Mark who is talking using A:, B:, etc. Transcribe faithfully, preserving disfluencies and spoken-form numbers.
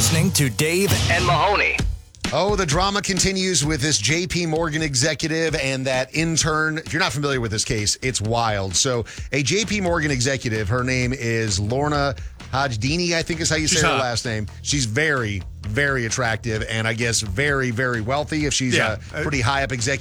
A: listening to Dave and Mahoney.
B: Oh, the drama continues with this J P Morgan executive and that intern. If you're not familiar with this case, it's wild. So a J P Morgan executive, her name is Lorna Hajdini, I think is how you
C: She's
B: say her
C: hot.
B: last name. She's very, very attractive and I guess very, very wealthy if she's
C: Yeah.
B: a pretty high up executive.